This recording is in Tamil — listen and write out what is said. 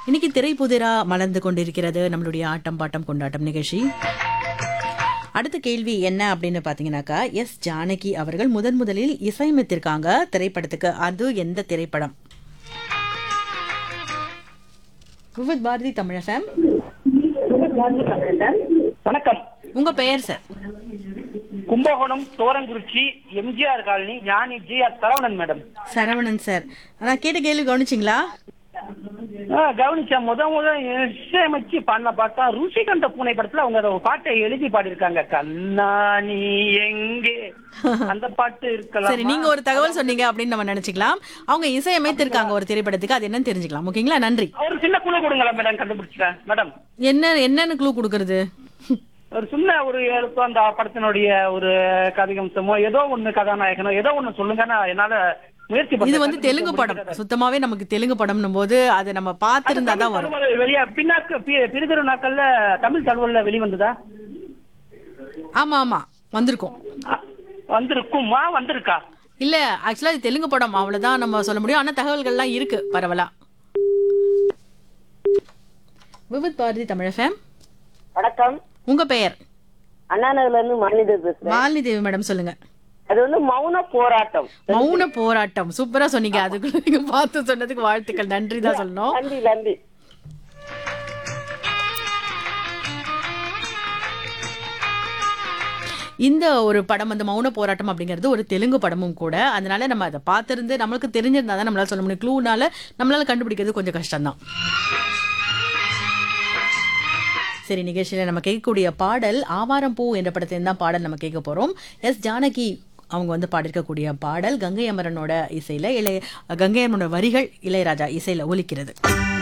இன்னைக்கு திரைப்புதிரா மலர்ந்து கொண்டிருக்கிறது நம்மளுடைய ஆட்டம் பாட்டம் கொண்டாட்டம் நிகழ்ச்சி. அடுத்த கேள்வி என்ன அப்படின்னு பாத்தீங்கன்னாக்கா, எஸ் ஜானகி அவர்கள் முதலில் இசையமைத்திருக்காங்க திரைப்படத்துக்கு. அது எந்த திரைப்படம்? விவித் பாரதி தமிழ் FM. வணக்கம். உங்க பெயர் சார்? கும்பகோணம் தோரங்குறிச்சி எம்ஜிஆர் காலனி ஞானி GR Saravanan madam. Saravanan sir, நான் கேட்ட கேள்வி கவனிச்சிங்களா? கவனிச்சா முத இசையமைச்சு பாடின பாட்டா ருசி கண்ட பூனை படத்துல அவங்க ஒரு பாட்டை எழுதி பாடியிருக்காங்க. கண்ணாணி எங்கே அந்த பாட்டு இருக்கலாம். சரி, நீங்க ஒரு தகவல் சொன்னீங்க அப்படின்னு நம்ம நினைச்சுக்கலாம். அவங்க இசையமைத்திருக்காங்க ஒரு திரைப்படத்துக்கு, அது என்னன்னு தெரிஞ்சுக்கலாம். ஓகேங்களா, நன்றி. ஒரு சின்ன குழு கொடுங்களா மேடம், கண்டுபிடிச்சிட்டேன் மேடம். என்னன்னு க்ளூ கொடுக்கறது? ஒரு சின்ன ஒரு எழுத்து அந்த படத்தினுடைய ஒரு கதையம்சமோ ஏதோ ஒண்ணு கதாநாயகனோ ஏதோ ஒண்ணு சொல்லுங்க. என்னால முயற்சி இது வந்து தெலுங்கு படம், சுத்தமாவே நமக்கு தெலுங்கு படம் போது அது நம்ம பார்த்திருந்தாதான் வரும். வெளியா பின்னாக்கு பிரிதிரு நாட்கள்ல தமிழ் தகவல்ல வெளிவந்ததா? ஆமா ஆமா, வந்திருக்கும். வந்திருக்குமா? வந்திருக்கா? இல்ல, ஆக்சுவலா இது தெலுங்கு படம், அவ்வளவுதான் நம்ம சொல்ல முடியும். ஆனா தகவல்கள்லாம் இருக்கு பரவலா. விவித் பாரதி தமிழ் FM. வணக்கம். உங்க பெயர்? அண்ணா நகர்ல இருந்து மாலினி பேசுறேன். மாலினி தேவி மேடம், சொல்லுங்க. அது வந்து மௌன போராட்டம். மௌன போராட்டம், சூப்பரா சொன்னீங்க. அதுக்குள்ள நீங்க பார்த்து சொன்னதுக்கு வாழ்த்துக்கள், நன்றி தான் சொல்லணும். நன்றி நன்றி. இந்த ஒரு படம் வந்து மௌன போராட்டம் அப்படிங்கிறது ஒரு தெலுங்கு படமும் கூட. அதனால நம்ம அதை பார்த்திருந்து நம்மளுக்கு தெரிஞ்சிருந்தா தான் நம்மளால சொல்ல முடியும். க்ளூனால நம்மளால கண்டுபிடிக்கிறது கொஞ்சம் கஷ்டம்தான். சரி, நிகழ்ச்சியில நம்ம கேட்கக்கூடிய பாடல் ஆவாரம் பூ என்ற படத்திலிருந்து தான் பாடல் நம்ம கேட்க போறோம். எஸ் ஜானகி அவங்க வந்து பாடிருக்கக்கூடிய பாடல் கங்கை அமரனோட இசையில, கங்கை அமரனோட வரிகள் இளையராஜா இசையில ஒலிக்கிறது.